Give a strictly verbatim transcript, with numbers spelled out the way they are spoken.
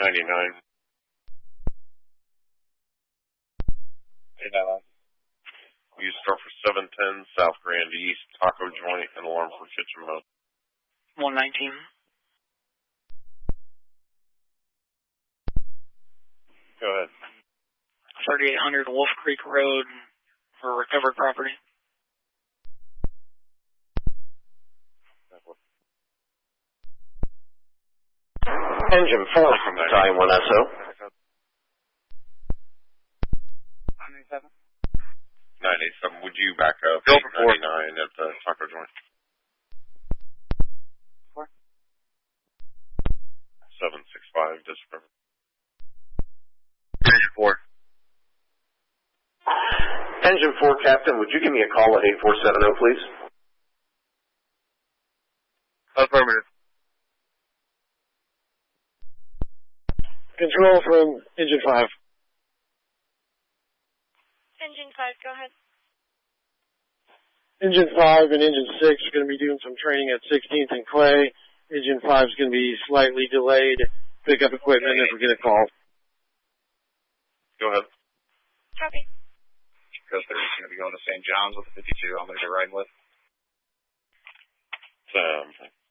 ninety-nine. eight nine nine. You start for seven ten South Grand East, taco joint, and alarm for kitchen mode. one nineteen. Go ahead. thirty-eight hundred Wolf Creek Road for recovered property. Engine four from Battalion one S O. nine eight seven. nine eight seven, would you back up? Go eight for ninety-nine at the taco joint. Four. seven six five, disappear. Engine four. Engine four, Captain, would you give me a call at eight four seven zero, please? Affirmative. Control from Engine five. Engine five, go ahead. Engine five and Engine six are going to be doing some training at sixteenth and Clay. Engine five is going to be slightly delayed. Pick up equipment if we get a call. Go ahead. Copy. Because they're going to be going to Saint John's with the fifty-two. I'm going to be riding with. Um,